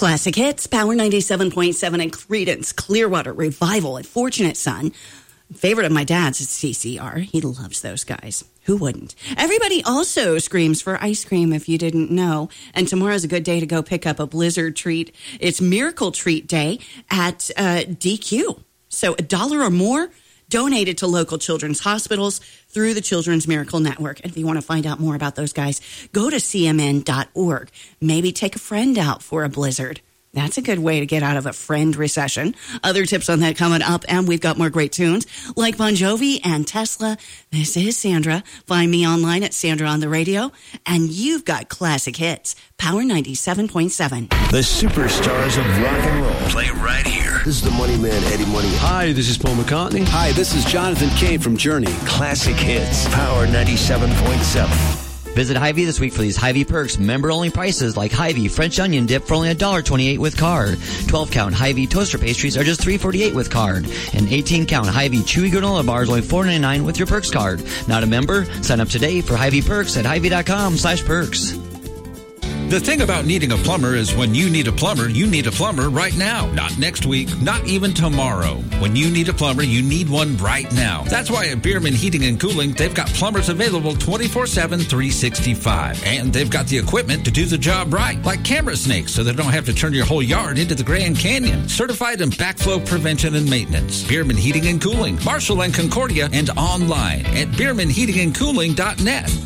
Classic Hits, Power 97.7 and Creedence Clearwater Revival at Fortunate Son. Favorite of my dad's is CCR. He loves those guys. Who wouldn't? Everybody also screams for ice cream if you didn't know. And tomorrow's a good day to go pick up a Blizzard treat. It's Miracle Treat Day at DQ. So $1 or more donated to local children's hospitals through the Children's Miracle Network. And if you want to find out more about those guys, go to cmn.org. Maybe take a friend out for a blizzard. That's a good way to get out of a friend recession. Other tips on that coming up, and we've got more great tunes like Bon Jovi and Tesla. This is Sandra. Find me online at Sandra on the Radio, and you've got Classic Hits, Power 97.7. The superstars of rock and roll play right here. This is the Money Man, Eddie Money. Hi, this is Paul McCartney. Hi, this is Jonathan Cain from Journey. Classic Hits, Power 97.7. Visit Hy-Vee this week for these Hy-Vee perks. Member-only prices like Hy-Vee French onion dip for only $1.28 with card. 12-count Hy-Vee toaster pastries are just $3.48 with card. And 18-count Hy-Vee chewy granola bars only $4.99 with your perks card. Not a member? Sign up today for Hy-Vee perks at Hy-Vee.com/perks. The thing about needing a plumber is when you need a plumber, you need a plumber right now. Not next week, not even tomorrow. When you need a plumber, you need one right now. That's why at Bierman Heating and Cooling, they've got plumbers available 24/7, 365. And they've got the equipment to do the job right, like camera snakes, so they don't have to turn your whole yard into the Grand Canyon. Certified in backflow prevention and maintenance. Bierman Heating and Cooling, Marshall and Concordia, and online at BiermanHeatingandCooling.net.